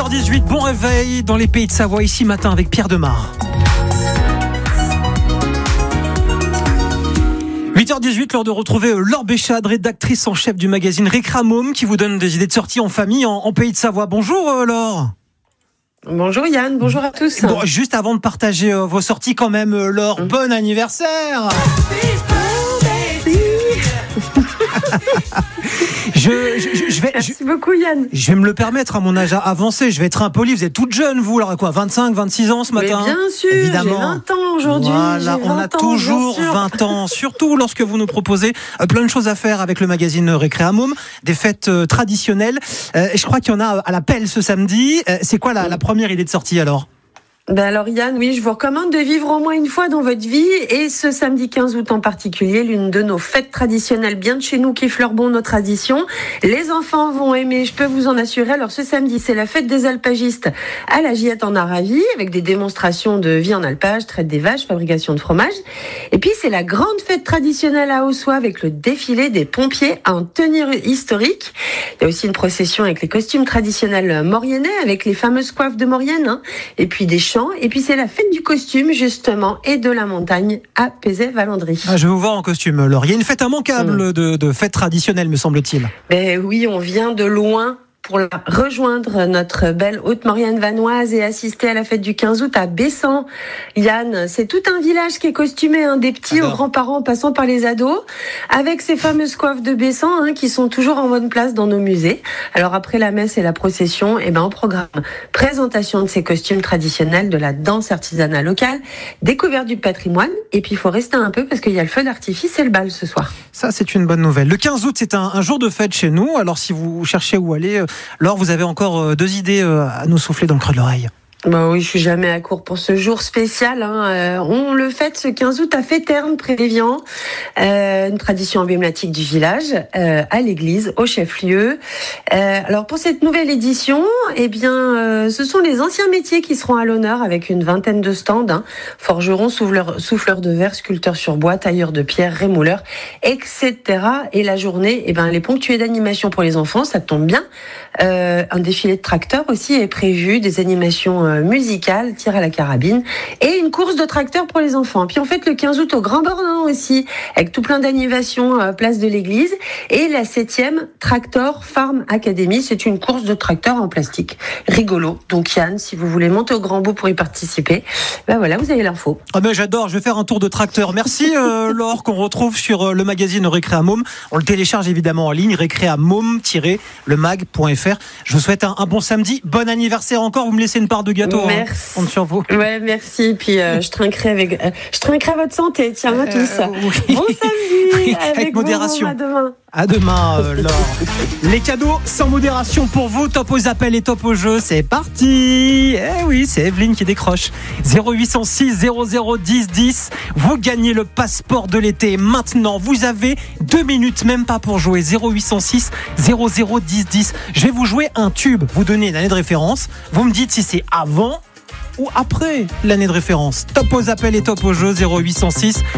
8h18, bon réveil dans les Pays de Savoie, ici matin avec Pierre Demar. 8h18, l'heure de retrouver Laure Béchade, rédactrice en chef du magazine Récré à Môme, qui vous donne des idées de sortie en famille en Pays de Savoie. Bonjour Laure. Bonjour Yann, bonjour à tous. Bon, juste avant de partager vos sorties quand même, Laure, bon anniversaire. Merci beaucoup Yann. Je vais me le permettre à mon âge avancé, je vais être impoli, vous êtes toute jeune vous, alors quoi, 25, 26 ans ce matin? Mais bien sûr, évidemment. J'ai 20 ans aujourd'hui. Voilà, on a toujours 20 ans, surtout lorsque vous nous proposez plein de choses à faire avec le magazine Récré à Môme, des fêtes traditionnelles. Je crois qu'il y en a à la pelle ce samedi. C'est quoi la première idée de sortie alors? Alors Yann, oui, je vous recommande de vivre au moins une fois dans votre vie, et ce samedi 15 août en particulier, l'une de nos fêtes traditionnelles bien de chez nous qui fleurent nos traditions. Les enfants vont aimer, je peux vous en assurer. Alors ce samedi, c'est la fête des alpagistes à la Giette en Aravie, avec des démonstrations de vie en alpage, traite des vaches, fabrication de fromage. Et puis c'est la grande fête traditionnelle à Ossois avec le défilé des pompiers en tenue historique. Il y a aussi une procession avec les costumes traditionnels mauriennais, avec les fameuses coiffes de Maurienne, et puis des chants. Et puis c'est la fête du costume justement et de la montagne à Pézet-Valandry. Je vais vous voir en costume, Laure. Il y a une fête immanquable de fête traditionnelle, me semble-t-il. Oui, on vient de loin pour rejoindre notre belle Haute-Maurienne vanoise et assister à la fête du 15 août à Bessan. Yann, c'est tout un village qui est costumé, des petits aux grands-parents en passant par les ados, avec ces fameuses coiffes de Bessan qui sont toujours en bonne place dans nos musées. Alors après la messe et la procession, au programme présentation de ces costumes traditionnels, de la danse artisanale locale, découverte du patrimoine, et puis il faut rester un peu parce qu'il y a le feu d'artifice et le bal ce soir. Ça, c'est une bonne nouvelle. Le 15 août, c'est un jour de fête chez nous. Alors si vous cherchez où aller, Laure, vous avez encore 2 idées à nous souffler dans le creux de l'oreille. Oui, je suis jamais à court pour ce jour spécial. On le fête ce 15 août à Féterne, près d'Évian, une tradition emblématique du village, à l'église, au chef-lieu. Alors pour cette nouvelle édition, ce sont les anciens métiers qui seront à l'honneur avec une vingtaine de stands. Forgerons, souffleurs de verre, sculpteurs sur bois, tailleurs de pierre, rémouleurs, etc. Et la journée, elle est ponctuée d'animations pour les enfants, ça tombe bien. Un défilé de tracteurs aussi est prévu, des animations musicales, tir à la carabine, et une course de tracteurs pour les enfants. Puis on fête le 15 août au Grand Bornand aussi, avec tout plein d'animations place de l'église, et la 7e Tractor Farm Academy, c'est une course de tracteurs en plastique. Rigolo. Donc Yann, si vous voulez monter au Grand Bout pour y participer, voilà, vous avez l'info. J'adore, je vais faire un tour de tracteur. Merci Laure, qu'on retrouve sur le magazine Récré à Môme. On le télécharge évidemment en ligne, récréamôme-lemag.fr. Je vous souhaite un bon samedi, bon anniversaire encore, vous me laissez une part de gâteau. Merci. Compte sur vous. Ouais, merci. Puis je trinquerai à votre santé. Tiens, à tous. Oui. Bon samedi. Avec modération. À demain. À demain, Laure. Les cadeaux sans modération pour vous. Top aux appels et top aux jeux. C'est parti. Oui, c'est Evelyne qui décroche. 0806 00 10 10. Vous gagnez le passeport de l'été. Maintenant, vous avez 2 minutes, même pas pour jouer. 0806 00 10 10. Je vais vous jouer un tube. Vous donnez une année de référence. Vous me dites si c'est avant ou après l'année de référence. Top aux appels et top aux jeux. 0806